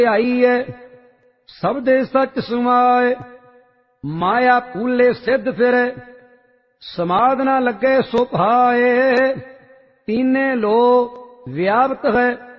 आईए सबदे सच समाए। माया कूले सिद्ध फिरे समाध न लगे सो भाए। तीने लो व्याप्त है